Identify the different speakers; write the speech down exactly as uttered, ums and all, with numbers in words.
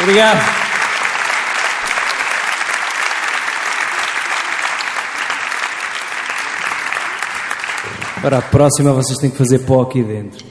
Speaker 1: Obrigado. Para a próxima vocês têm que fazer pó aqui dentro.